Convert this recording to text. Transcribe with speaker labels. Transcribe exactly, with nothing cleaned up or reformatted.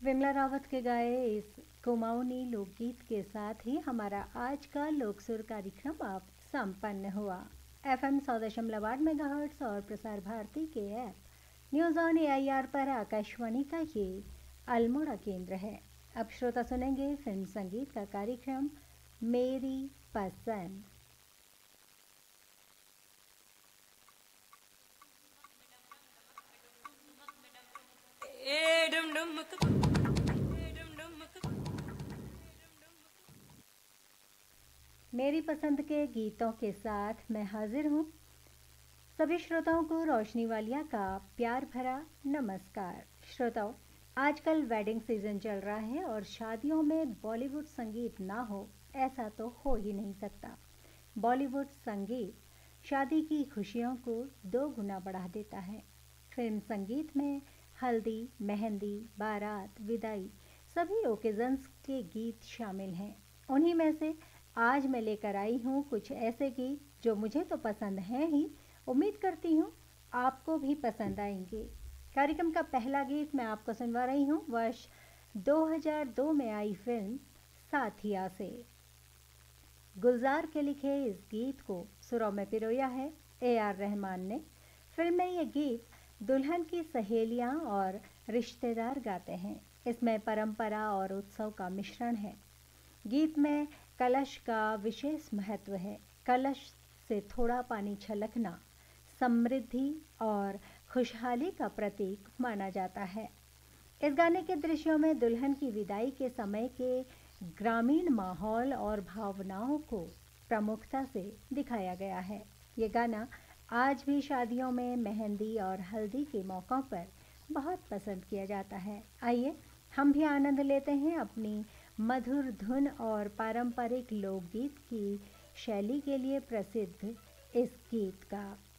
Speaker 1: विमला रावत के गाए इस कुमाऊनी लोकगीत के साथ ही हमारा आज का लोकसुर कार्यक्रम अब संपन्न हुआ। एफएम सौ दशमलव आठ मेगाहर्ट्ज और प्रसार भारती के ऐप न्यूज़ ऑन एआईआर पर आकाशवाणी का ये अल्मोड़ा केंद्र है। अब श्रोता सुनेंगे फिल्म संगीत का कार्यक्रम मेरी पसंद।
Speaker 2: ए डुम डुम
Speaker 1: मेरी पसंद के गीतों के साथ मैं हाजिर हूँ। सभी श्रोताओं को रोशनी वालिया का प्यार भरा नमस्कार। श्रोताओं, आजकल वेडिंग सीजन चल रहा है और शादियों में बॉलीवुड संगीत ना हो ऐसा तो हो ही नहीं सकता। बॉलीवुड संगीत शादी की खुशियों को दो गुना बढ़ा देता है। फिल्म संगीत में हल्दी, मेहंदी, बारात, विदाई सभी ओकेजन्स के गीत शामिल हैं। उन्हीं में से आज मैं लेकर आई हूँ कुछ ऐसे गीत जो मुझे तो पसंद हैं ही, उम्मीद करती हूँ आपको भी पसंद आएंगे। कार्यक्रम का पहला गीत मैं आपको सुनवा रही हूँ वर्ष दो हज़ार दो में आई फिल्म साथिया से। गुलजार के लिखे इस गीत को सुरों में पिरोया है ए आर रहमान ने। फिल्म में ये गीत दुल्हन की सहेलियां और रिश्तेदार गाते हैं। इसमें परंपरा और उत्सव का मिश्रण है। गीत में कलश का विशेष महत्व है। कलश से थोड़ा पानी छलकना समृद्धि और खुशहाली का प्रतीक माना जाता है। इस गाने के दृश्यों में दुल्हन की विदाई के समय के ग्रामीण माहौल और भावनाओं को प्रमुखता से दिखाया गया है। ये गाना आज भी शादियों में मेहंदी और हल्दी के मौक़ों पर बहुत पसंद किया जाता है। आइए हम भी आनंद लेते हैं अपनी मधुर धुन और पारंपरिक लोकगीत की शैली के लिए प्रसिद्ध इस गीत का।